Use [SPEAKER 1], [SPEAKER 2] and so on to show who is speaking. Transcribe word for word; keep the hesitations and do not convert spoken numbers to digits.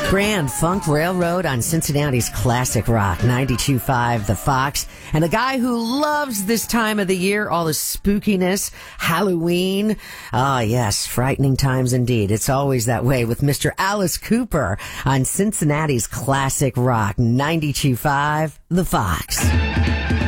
[SPEAKER 1] Grand Funk Railroad on Cincinnati's classic rock, ninety-two point five The Fox. And a guy who loves this time of the year, all the spookiness, Halloween. Ah, yes, frightening times indeed. It's always that way with Mister Alice Cooper on Cincinnati's classic rock, ninety-two point five The Fox.